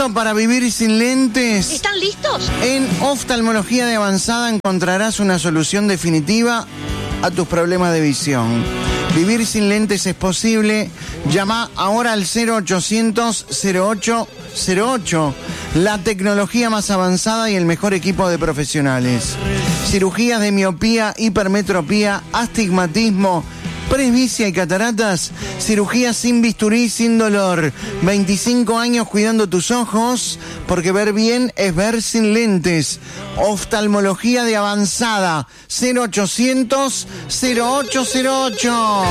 ¿Listo para vivir sin lentes? ¿Están listos? En Oftalmología de Avanzada encontrarás una solución definitiva a tus problemas de visión. Vivir sin lentes es posible. Llama ahora al 0800-0808. La tecnología más avanzada y el mejor equipo de profesionales. Cirugías de miopía, hipermetropía, astigmatismo, presbicia y cataratas. Cirugía sin bisturí, sin dolor. 25 años cuidando tus ojos, porque ver bien es ver sin lentes. Oftalmología de Avanzada. 0800-0808.